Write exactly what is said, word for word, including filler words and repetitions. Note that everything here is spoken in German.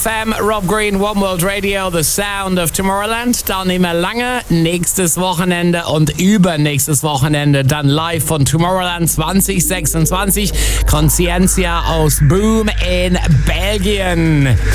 F M, Rob Green, One World Radio, The Sound of Tomorrowland. Dann immer lange, nächstes Wochenende und übernächstes Wochenende dann live von Tomorrowland zwanzig sechsundzwanzig. Conscientia aus Boom in Belgien.